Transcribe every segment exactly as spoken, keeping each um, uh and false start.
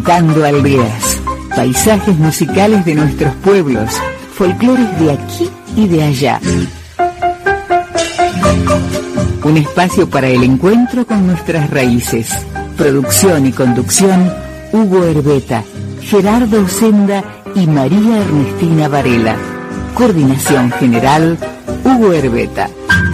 Cantando Aldeas, paisajes musicales de nuestros pueblos, folclores de aquí y de allá. Un espacio para el encuentro con nuestras raíces. Producción y conducción, Hugo Herbeta, Gerardo Senda y María Ernestina Varela. Coordinación general, Hugo Herbeta.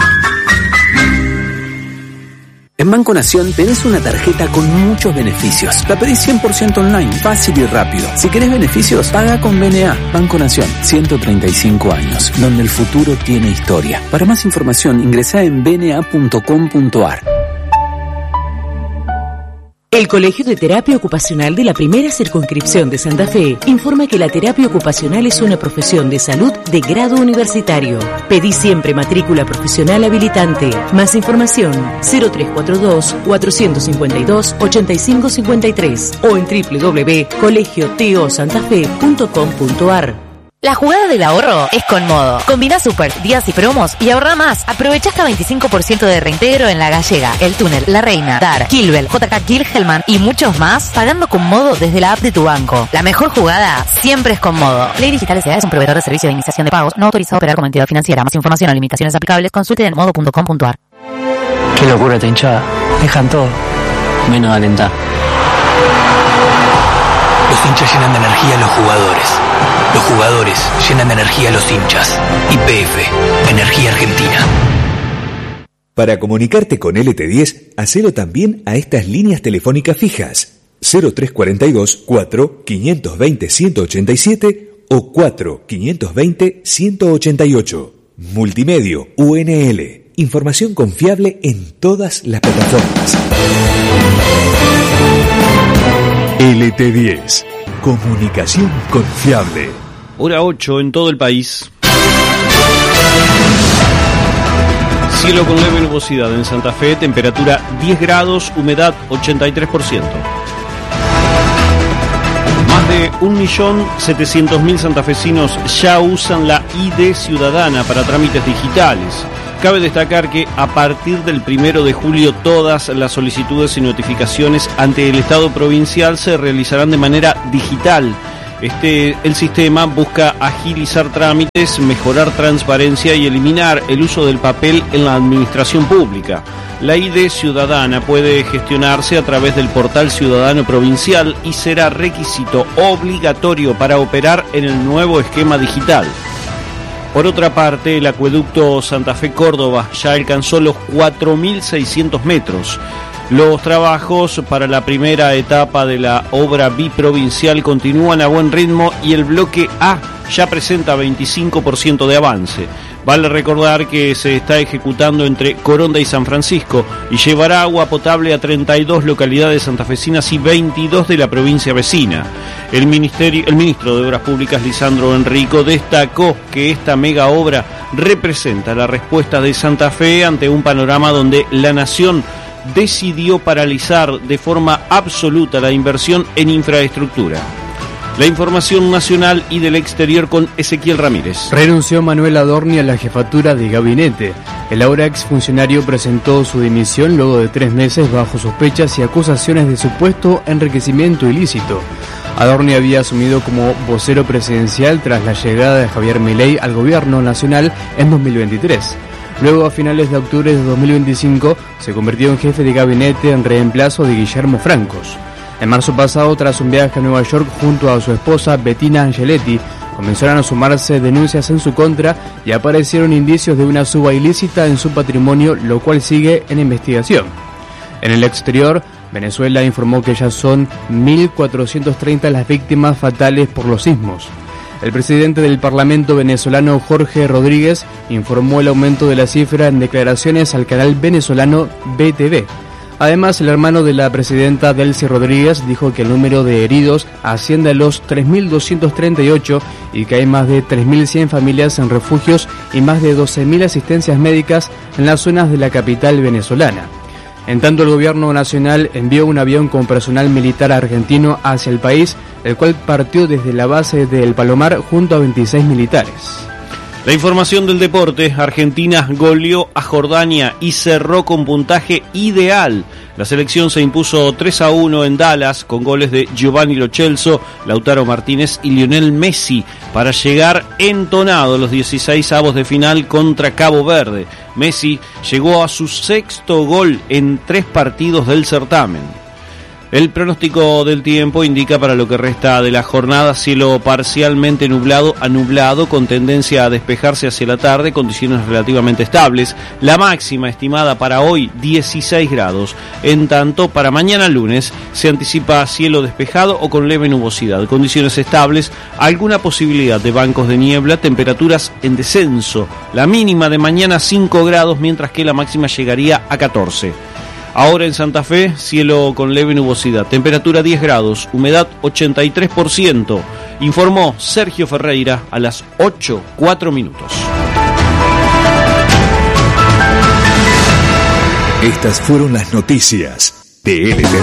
En Banco Nación tenés una tarjeta con muchos beneficios. La pedís cien por ciento online, fácil y rápido. Si querés beneficios, paga con B N A. Banco Nación, ciento treinta y cinco años, donde el futuro tiene historia. Para más información, ingresá en b n a punto com punto a r. El Colegio de Terapia Ocupacional de la Primera Circunscripción de Santa Fe informa que la terapia ocupacional es una profesión de salud de grado universitario. Pedí siempre matrícula profesional habilitante. Más información cero tres cuatro dos, cuatro cinco dos, ocho cinco cinco tres o en doble u doble u doble u punto colegio t o santa fe punto com punto a r. La jugada del ahorro es con Modo. Combina super, días y promos y ahorra más. Aprovecha hasta veinticinco por ciento de reintegro en La Gallega, El Túnel, La Reina, Dar, Kilbel, J K Kilhelman y muchos más pagando con Modo desde la app de tu banco. La mejor jugada siempre es con Modo. Ley Digital S A es un proveedor de servicio de iniciación de pagos no autorizado a operar como entidad financiera. Más información o limitaciones aplicables consulte en modo punto com punto a r. Qué locura esta hinchada. Dejan todo menos de alentar. Los hinchas llenan de energía a los jugadores. Los jugadores llenan de energía a los hinchas. Y P F, Energía Argentina. Para comunicarte con L T diez, hacelo también a estas líneas telefónicas fijas: cero tres cuatro dos, cuatro, cinco dos cero, uno ocho siete o cuatro, cinco dos cero, uno ocho ocho. Multimedio U N L. Información confiable en todas las plataformas. L T diez. Comunicación confiable. Hora ocho en todo el país. Cielo con leve nubosidad en Santa Fe, temperatura diez grados, humedad ochenta y tres por ciento. Más de un millón setecientos mil santafesinos ya usan la I D Ciudadana para trámites digitales. Cabe destacar que a partir del primero de julio todas las solicitudes y notificaciones ante el Estado provincial se realizarán de manera digital. Este, el sistema busca agilizar trámites, mejorar transparencia y eliminar el uso del papel en la administración pública. La I D Ciudadana puede gestionarse a través del portal ciudadano provincial y será requisito obligatorio para operar en el nuevo esquema digital. Por otra parte, el acueducto Santa Fe-Córdoba ya alcanzó los cuatro mil seiscientos metros. Los trabajos para la primera etapa de la obra biprovincial continúan a buen ritmo y el bloque A ya presenta veinticinco por ciento de avance. Vale recordar que se está ejecutando entre Coronda y San Francisco y llevará agua potable a treinta y dos localidades santafesinas y veintidós de la provincia vecina. El, ministerio, el ministro de Obras Públicas, Lisandro Enrico, destacó que esta mega obra representa la respuesta de Santa Fe ante un panorama donde la nación decidió paralizar de forma absoluta la inversión en infraestructura. La información nacional y del exterior con Ezequiel Ramírez. Renunció Manuel Adorni a la jefatura de gabinete. El ahora exfuncionario presentó su dimisión luego de tres meses bajo sospechas y acusaciones de supuesto enriquecimiento ilícito. Adorni había asumido como vocero presidencial tras la llegada de Javier Milei al gobierno nacional en dos mil veintitrés. Luego, a finales de octubre de dos mil veinticinco, se convirtió en jefe de gabinete en reemplazo de Guillermo Francos. En marzo pasado, tras un viaje a Nueva York junto a su esposa Bettina Angeletti, comenzaron a sumarse denuncias en su contra y aparecieron indicios de una suba ilícita en su patrimonio, lo cual sigue en investigación. En el exterior, Venezuela informó que ya son mil cuatrocientas treinta las víctimas fatales por los sismos. El presidente del Parlamento venezolano, Jorge Rodríguez, informó el aumento de la cifra en declaraciones al canal venezolano B T V. Además, el hermano de la presidenta, Delcy Rodríguez, dijo que el número de heridos asciende a los tres mil doscientos treinta y ocho y que hay más de tres mil cien familias en refugios y más de doce mil asistencias médicas en las zonas de la capital venezolana. En tanto, el gobierno nacional envió un avión con personal militar argentino hacia el país, el cual partió desde la base de El Palomar junto a veintiséis militares. La información del deporte. Argentina goleó a Jordania y cerró con puntaje ideal La selección se impuso tres a uno en Dallas con goles de Giovanni Lo Celso, Lautaro Martínez y Lionel Messi para llegar entonado a los dieciseisavos de final contra Cabo Verde. Messi llegó a su sexto gol en tres partidos del certamen. El pronóstico del tiempo indica para lo que resta de la jornada cielo parcialmente nublado a nublado con tendencia a despejarse hacia la tarde, condiciones relativamente estables. La máxima estimada para hoy dieciséis grados. En tanto, para mañana lunes se anticipa cielo despejado o con leve nubosidad, condiciones estables, alguna posibilidad de bancos de niebla, temperaturas en descenso. La mínima de mañana cinco grados, mientras que la máxima llegaría a catorce. Ahora en Santa Fe, cielo con leve nubosidad, temperatura diez grados, humedad ochenta y tres por ciento. Informó Sergio Ferreira a las ocho cuatro minutos. Estas fueron las noticias de L T